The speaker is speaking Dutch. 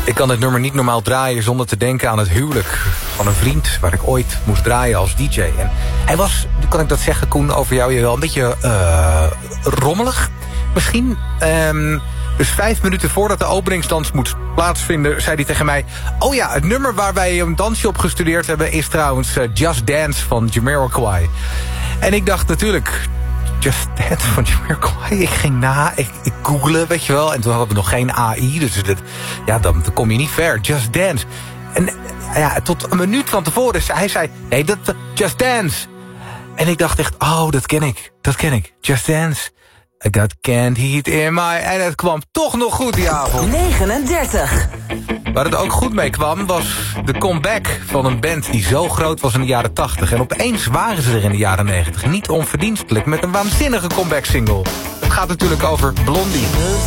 Ik kan dit nummer niet normaal draaien zonder te denken aan het huwelijk van een vriend waar ik ooit moest draaien als DJ. En hij was, kan ik dat zeggen, Koen, over jou wel een beetje rommelig misschien. Dus 5 minuten voordat de openingsdans moet plaatsvinden, zei hij tegen mij: oh ja, het nummer waar wij een dansje op gestudeerd hebben is trouwens Just Dance van Jamiroquai. En ik dacht natuurlijk, Just Dance van Jamiroquai. Ik ging ik googlen, weet je wel. En toen hadden we nog geen AI, dus dan kom je niet ver. Just Dance. En ja, tot een minuut van tevoren, hij zei, nee, dat Just Dance. En ik dacht echt, oh, dat ken ik. Just Dance. I got canned heat in my... En het kwam toch nog goed die avond. 39. Waar het ook goed mee kwam was de comeback van een band die zo groot was in de jaren 80. En opeens waren ze er in de jaren 90. Niet onverdienstelijk, met een waanzinnige comeback single. Het gaat natuurlijk over Blondie.